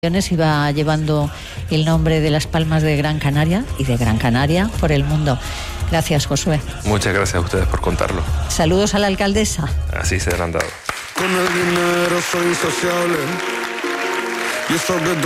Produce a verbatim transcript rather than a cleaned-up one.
Iba llevando el nombre de Las Palmas de Gran Canaria y de Gran Canaria por el mundo. Gracias, Josué. Muchas gracias a ustedes por contarlo. Saludos a la alcaldesa. Así se han dado. Con el dinero soy insaciable. Y eso que